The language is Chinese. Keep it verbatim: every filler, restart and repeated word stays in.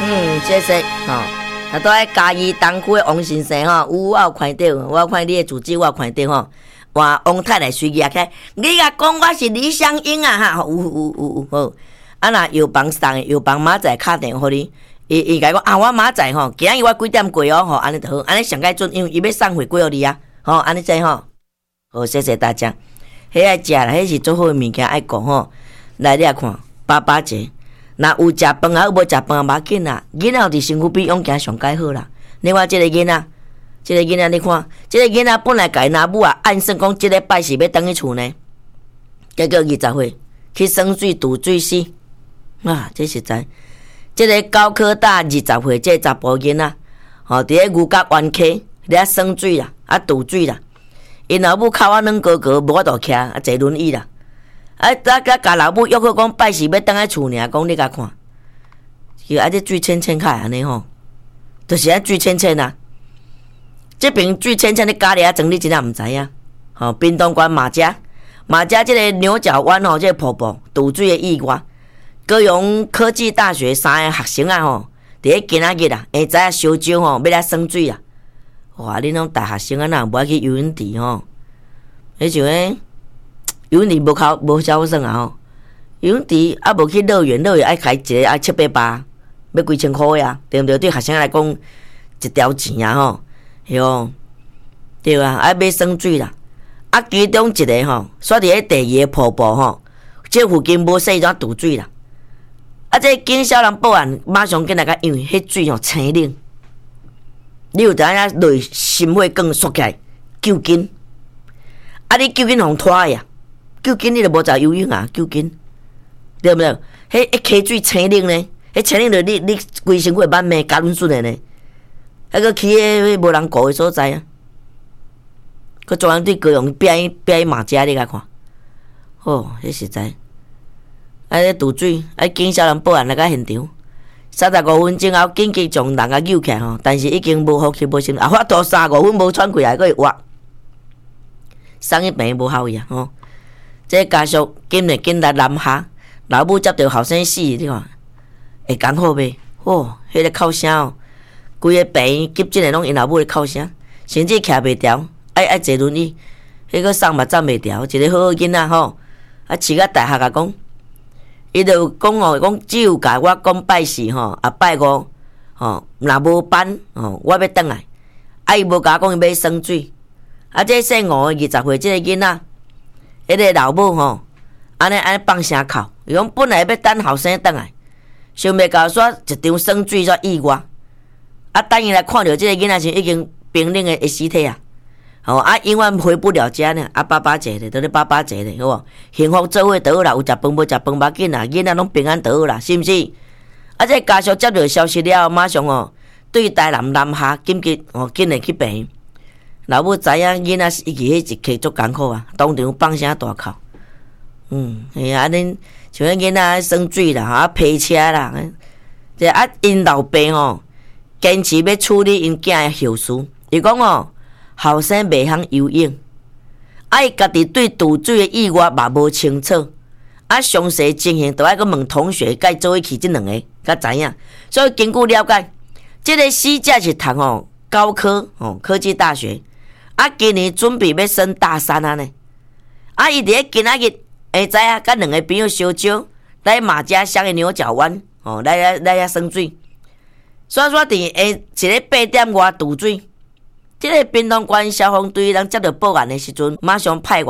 嗯，谢谢吼。啊，都喺嘉义东区的王先生吼，有我有看到，我有看你的主机，我有看到吼。哇，王太太随举起，你甲讲我是李湘英啊哈，有有有有好。啊那药房送的药房明仔敲电话互你，伊伊甲讲啊，我明仔吼，今日我几点过哦吼，安尼就好，安尼上解准，因为伊要送回归互你啊，吼，安尼知吼。好，谢谢大家。迄爱食啦，迄是最好的物件爱讲吼。来你啊看，爸爸节。若有食饭啊，有无食饭啊，无要紧啦。囡仔有伫身躯比勇行上解好啦。另外，即个囡仔，即个囡仔，你看，即个囡仔本来家若母啊，按算讲即个拜是要倒去厝呢，结果二十岁去生水堵水死啊！这实在，即个高科大二十岁即个查甫囡仔，吼，伫咧牛角湾溪咧生水啦，啊堵水啦，因老母脚啊软高高，无法度徛，啊坐轮椅啦。啊！大家甲老母约好讲拜时要倒来厝尔，讲你甲看，就啊这水浅浅开安尼吼，就是啊水浅浅啊。这边水浅浅的咖喱啊，整你真正毋知影。吼，屏东县马家，马家这个牛角湾吼，这个瀑布堵水的意外，高雄科技大学三个学生啊吼，伫咧今仔日啊，下早啊烧酒吼，要来耍水啊。哇！恁拢大学生啊，哪无爱去游泳池吼？迄像诶。游泳池无考无招生啊吼，游泳池啊无去乐园，乐园爱开一个爱七八百，要几千块呀，对毋对？对学生来讲一条钱啊吼，哟，对啊，爱买耍水啦。啊，其中一个吼，煞伫咧第二个瀑布吼，这附近无细怎堵水啦。啊，这警消人报案，马上进来甲，因为迄水吼青冷，你有当下泪心血管缩起来救紧，啊，你救紧互拖呀。究竟你都无在游泳啊？究竟对不对？迄一溪水青冷呢？迄青冷着你你规身躯满面加润顺的呢？迄个去迄无人顾的所在啊！佮专门对高雄变变马家你甲看，哦，迄实在。啊，咧堵水，啊，警消人报案来到现场，三十五分钟后紧急将人啊救起来吼，但是已经无呼吸无心，啊，法度三十五分无喘气来，佫会活，送去病无效伊啊，吼。这家属今日紧来南下，老母接到后生死，你看会艰苦袂？哦，迄个哭声哦，规个病院急诊的拢因老母的哭声，甚至徛袂调，爱爱坐轮椅，迄个送嘛站袂调，一个好好囡仔吼，啊，饲甲大学甲讲，伊就讲哦，讲只有甲我讲拜四吼，啊拜五吼，若无班吼，我要转来，啊伊无甲我讲伊要耍水，啊这姓吴的二十岁这个囡仔。迄个老母吼，安尼安尼放声哭，伊讲本来要等后生转来，想袂到煞一场耍水煞意外，啊等伊来看到即个囡仔是已经冰冷的尸体啊，吼啊永远回不了家呢，啊爸爸节咧，都咧爸爸节咧，好无？幸福做伙倒好啦，有食饭无食饭无要紧啦，囡仔拢平安倒好啦，是毋是？啊这家属接到消息了，马上哦对台南南下紧急哦紧来去病院。老母知影囡仔是伊迄一刻足艰苦啊，当场放声大哭。嗯，哎呀，恁像迄囡仔耍水啦，啊皮车啦，这啊因老爸吼坚持要处理因囝的后事。伊讲哦，后生袂晓游泳，啊伊家己对堵水的意外嘛无清楚，啊详细情形都爱去问同学，甲伊做伙去即两个，甲知影。所以根据了解，即、这个死者是读哦高科哦科技大学。啊，今年准备要升大三啊呢！啊，伊伫咧今仔日下早啊，甲两个朋友烧酒，来马家乡的牛角湾哦，来来来遐耍水。所以说，伫下一个八点外堵水，即、这个屏东县消防队人接到报案的时阵，马上派